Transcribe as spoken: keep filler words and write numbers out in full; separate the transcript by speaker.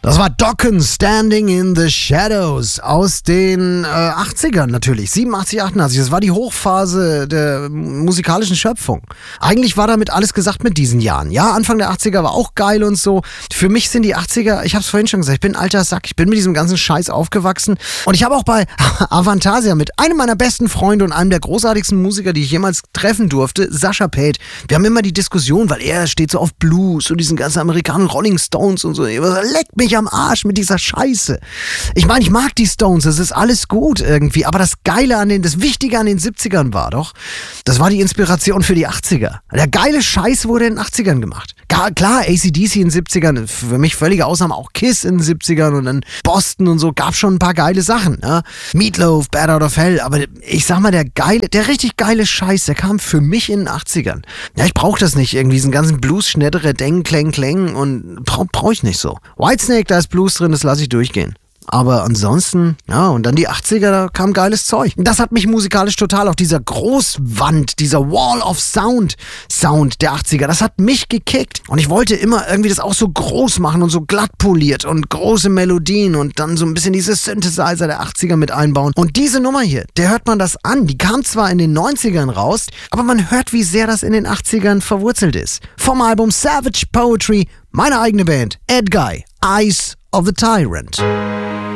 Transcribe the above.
Speaker 1: Das war Dokken, Standing in the Shadows aus den äh, achtzigern natürlich, siebenundachtzig, achtundachtzig. Das war die Hochphase der musikalischen Schöpfung. Eigentlich war damit alles gesagt mit diesen Jahren. Ja, Anfang der achtziger war auch geil und so. Für mich sind die achtziger, ich hab's vorhin schon gesagt, ich bin ein alter Sack, ich bin mit diesem ganzen Scheiß aufgewachsen. Und ich habe auch bei Avantasia mit einem meiner besten Freunde und einem der großartigsten Musiker, die ich jemals treffen durfte, Sascha Paeth. Wir haben immer die Diskussion, weil er steht so auf Blues und diesen ganzen amerikanischen Rolling Stones und so. Leckt mich am Arsch mit dieser Scheiße. Ich meine, ich mag die Stones, das ist alles gut irgendwie, aber das Geile an den, das Wichtige an den siebzigern war doch, das war die Inspiration für die achtziger. Der geile Scheiß wurde in den achtzigern gemacht. Gar, klar, A C D C in den siebzigern, für mich völlige Ausnahme, auch Kiss in den siebzigern und dann Boston und so, gab schon ein paar geile Sachen. Ne? Meatloaf, Bad Out of Hell, aber ich sag mal, der geile, der richtig geile Scheiß, der kam für mich in den achtzigern. Ja, ich brauch das nicht irgendwie, diesen ganzen Blues, Schnettere, Deng, Kleng, Kleng und brauch, brauch ich nicht so. Whitesnake, da ist Blues drin, das lasse ich durchgehen. Aber ansonsten, ja, und dann die achtziger, da kam geiles Zeug. Das hat mich musikalisch total, auch dieser Großwand, dieser Wall of Sound, Sound der achtziger, das hat mich gekickt. Und ich wollte immer irgendwie das auch so groß machen und so glatt poliert und große Melodien und dann so ein bisschen diese Synthesizer der achtziger mit einbauen. Und diese Nummer hier, der hört man das an, die kam zwar in den neunzigern raus, aber man hört, wie sehr das in den achtzigern verwurzelt ist. Vom Album Savage Poetry, meine eigene Band, Ed Guy, Eyes of the Tyrant.